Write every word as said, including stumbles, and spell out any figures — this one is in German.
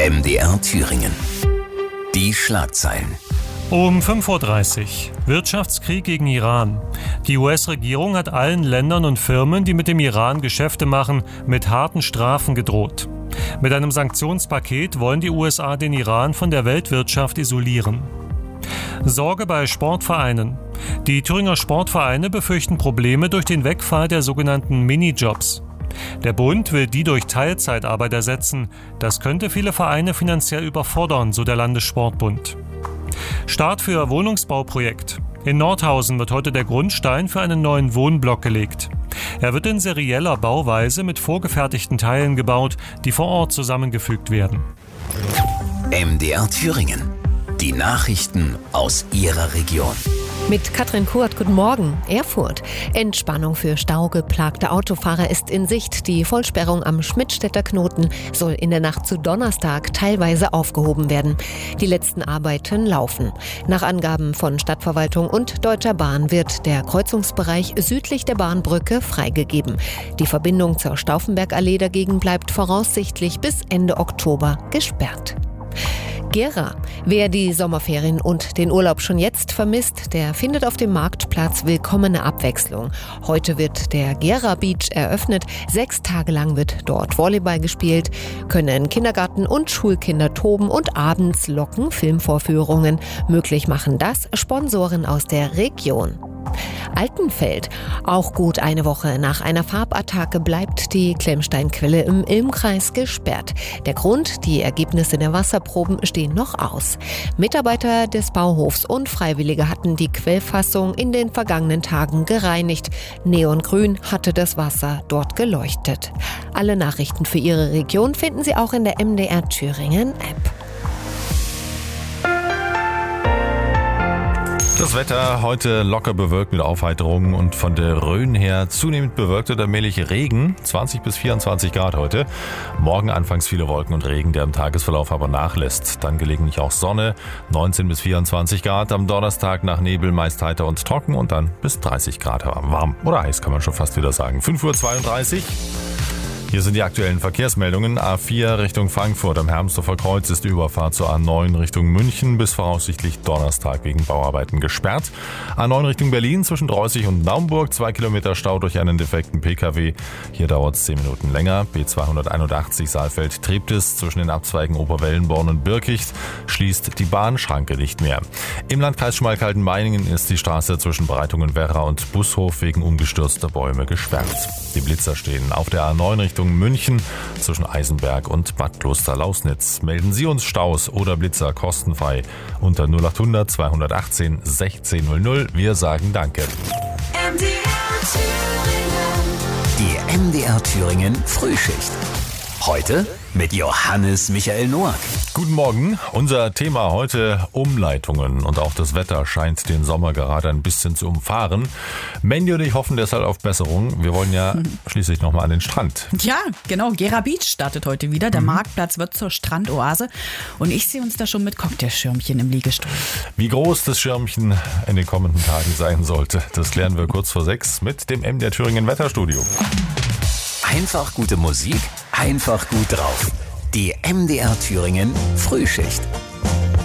M D R Thüringen. Die Schlagzeilen. Um fünf Uhr dreißig. Wirtschaftskrieg gegen Iran. Die U S-Regierung hat allen Ländern und Firmen, die mit dem Iran Geschäfte machen, mit harten Strafen gedroht. Mit einem Sanktionspaket wollen die U S A den Iran von der Weltwirtschaft isolieren. Sorge bei Sportvereinen. Die Thüringer Sportvereine befürchten Probleme durch den Wegfall der sogenannten Minijobs. Der Bund will die durch Teilzeitarbeit ersetzen. Das könnte viele Vereine finanziell überfordern, so der Landessportbund. Start für Wohnungsbauprojekt. In Nordhausen wird heute der Grundstein für einen neuen Wohnblock gelegt. Er wird in serieller Bauweise mit vorgefertigten Teilen gebaut, die vor Ort zusammengefügt werden. M D R Thüringen. Die Nachrichten aus Ihrer Region. Mit Katrin Kurt, guten Morgen. Erfurt. Entspannung für staugeplagte Autofahrer ist in Sicht. Die Vollsperrung am Schmidtstädter Knoten soll in der Nacht zu Donnerstag teilweise aufgehoben werden. Die letzten Arbeiten laufen. Nach Angaben von Stadtverwaltung und Deutscher Bahn wird der Kreuzungsbereich südlich der Bahnbrücke freigegeben. Die Verbindung zur Stauffenbergallee dagegen bleibt voraussichtlich bis Ende Oktober gesperrt. Gera. Wer die Sommerferien und den Urlaub schon jetzt vermisst, der findet auf dem Marktplatz willkommene Abwechslung. Heute wird der Gera Beach eröffnet. Sechs Tage lang wird dort Volleyball gespielt, können Kindergarten- und Schulkinder toben und abends locken Filmvorführungen. Möglich machen das Sponsoren aus der Region. Altenfeld. Auch gut eine Woche nach einer Farbattacke bleibt die Klemmsteinquelle im Ilmkreis gesperrt. Der Grund, die Ergebnisse der Wasserproben stehen noch aus. Mitarbeiter des Bauhofs und Freiwillige hatten die Quellfassung in den vergangenen Tagen gereinigt. Neongrün hatte das Wasser dort geleuchtet. Alle Nachrichten für Ihre Region finden Sie auch in der M D R Thüringen App. Das Wetter heute locker bewölkt mit Aufheiterungen und von der Rhön her zunehmend bewölkt und allmählich Regen. zwanzig bis vierundzwanzig Grad heute. Morgen anfangs viele Wolken und Regen, der im Tagesverlauf aber nachlässt. Dann gelegentlich auch Sonne, neunzehn bis vierundzwanzig Grad. Am Donnerstag nach Nebel meist heiter und trocken und dann bis dreißig Grad warm. Oder heiß kann man schon fast wieder sagen. fünf Uhr zweiunddreißig. Hier sind die aktuellen Verkehrsmeldungen. A vier Richtung Frankfurt am Hermsdorfer Kreuz ist die Überfahrt zur A neun Richtung München bis voraussichtlich Donnerstag wegen Bauarbeiten gesperrt. A neun Richtung Berlin zwischen Dreußig und Naumburg, zwei Kilometer Stau durch einen defekten P K W. Hier dauert es zehn Minuten länger. B zweihunderteinundachtzig Saalfeld-Treptis zwischen den Abzweigen Oberwellenborn und Birkicht schließt die Bahnschranke nicht mehr. Im Landkreis Schmalkalden-Meiningen ist die Straße zwischen Breitungen-Werra und Bushof wegen umgestürzter Bäume gesperrt. Die Blitzer stehen auf der A neun Richtung München zwischen Eisenberg und Bad Kloster-Lausnitz. Melden Sie uns Staus oder Blitzer kostenfrei unter null achthundert zweihundertachtzehn sechzehn null null. Wir sagen Danke. M D R Thüringen. Die M D R Thüringen Frühschicht. Heute mit Johannes Michael Noack. Guten Morgen. Unser Thema heute Umleitungen und auch das Wetter scheint den Sommer gerade ein bisschen zu umfahren. Mandy und ich hoffen deshalb auf Besserung. Wir wollen ja hm. schließlich nochmal an den Strand. Ja, genau. Gera Beach startet heute wieder. Der mhm. Marktplatz wird zur Strandoase und ich sehe uns da schon mit Cocktailschirmchen im Liegestuhl. Wie groß das Schirmchen in den kommenden Tagen sein sollte, das klären wir kurz vor sechs mit dem M D R Thüringen Wetterstudio. Einfach gute Musik, einfach gut drauf. Die M D R Thüringen Frühschicht.